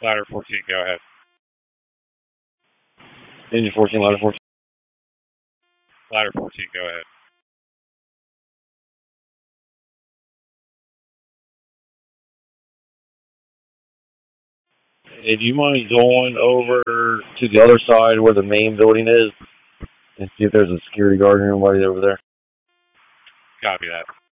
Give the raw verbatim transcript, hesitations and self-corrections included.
Ladder fourteen, go ahead. Engine fourteen, ladder fourteen. Ladder fourteen, go ahead. Hey, do you mind going over to the other side where the main building is and see if there's a security guard or anybody over there? Copy that.